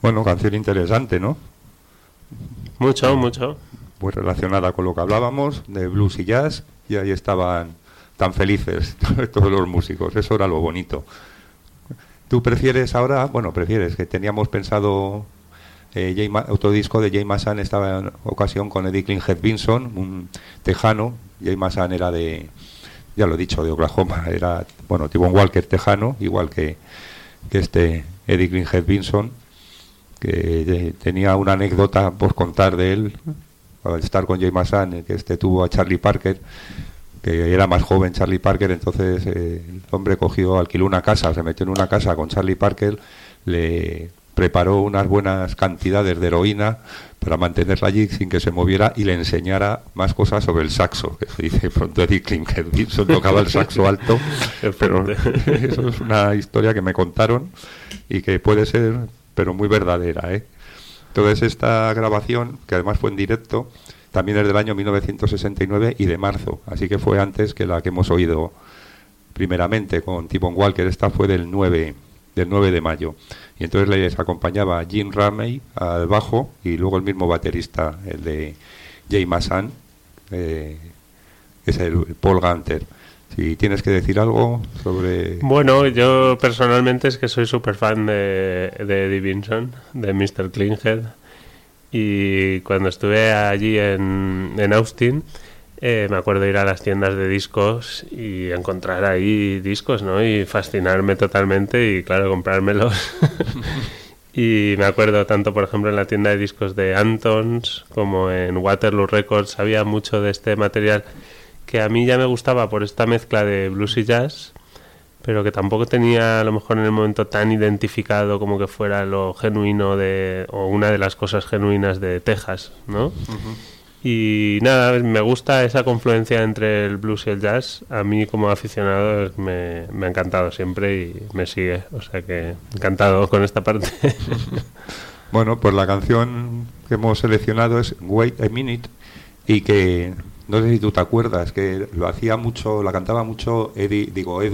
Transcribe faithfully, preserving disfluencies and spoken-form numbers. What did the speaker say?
Bueno, canción interesante, ¿no? Mucho, mucho. Muy relacionada con lo que hablábamos de blues y jazz, y ahí estaban tan felices todos los músicos. Eso era lo bonito. ¿Tú prefieres ahora? Bueno, prefieres, que teníamos pensado eh, Jay Ma- autodisco de Jay Massan, estaba en ocasión con Eddie Klinghead Vinson, un tejano. Jay Massan era de, ya lo he dicho, de Oklahoma, era, bueno, T-Bone Walker tejano, igual que, que este Eddie Klinghead Vinson, que eh, tenía una anécdota por contar de él, al estar con Jay Massan, que este tuvo a Charlie Parker, que era más joven Charlie Parker. Entonces eh, el hombre cogió, alquiló una casa, se metió en una casa con Charlie Parker, le preparó unas buenas cantidades de heroína para mantenerla allí sin que se moviera y le enseñara más cosas sobre el saxo. Que se dice pronto Eddie Klinghead Vinson tocaba el saxo alto, pero eso es una historia que me contaron y que puede ser, pero muy verdadera, ¿eh? Entonces esta grabación, que además fue en directo, también es del año mil novecientos sesenta y nueve y de marzo, así que fue antes que la que hemos oído primeramente con T-Bone Walker. Esta fue del nueve, del nueve de mayo. Y entonces les acompañaba Jim Ramey al bajo y luego el mismo baterista, el de Jay Massan, eh, que es el Paul Gunter. Si tienes que decir algo sobre... Bueno, yo personalmente es que soy súper fan de, de Eddie Vinson, de mister Klinghead. Y cuando estuve allí en, en Austin, eh, me acuerdo ir a las tiendas de discos y encontrar ahí discos, ¿no? Y fascinarme totalmente y, claro, comprármelos. Y me acuerdo tanto, por ejemplo, en la tienda de discos de Antons como en Waterloo Records había mucho de este material que a mí ya me gustaba por esta mezcla de blues y jazz, pero que tampoco tenía a lo mejor en el momento tan identificado como que fuera lo genuino de, o una de las cosas genuinas de Texas, ¿no? Uh-huh. Y nada, me gusta esa confluencia entre el blues y el jazz. A mí como aficionado me, me ha encantado siempre y me sigue, o sea que encantado con esta parte. Bueno, pues la canción que hemos seleccionado es Wait a Minute, y que no sé si tú te acuerdas que lo hacía mucho, la cantaba mucho Eddie, digo Eddie